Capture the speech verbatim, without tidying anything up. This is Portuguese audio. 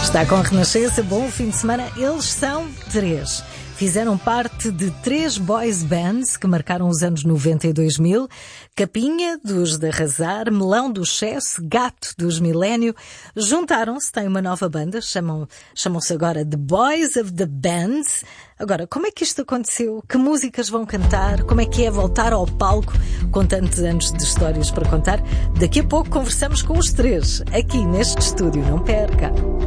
Está com a Renascença, bom fim de semana. Eles são três. Fizeram parte de três boys bands que marcaram os anos noventa e dois mil. Capinha, dos de Arrasar, Melão do Excesso, Gato dos Milénio. Juntaram-se, têm uma nova banda, chamam, chamam-se agora The Boys of the Bands. Agora, como é que isto aconteceu? Que músicas vão cantar? Como é que é voltar ao palco com tantos anos de histórias para contar? Daqui a pouco conversamos com os três, aqui neste estúdio. Não perca!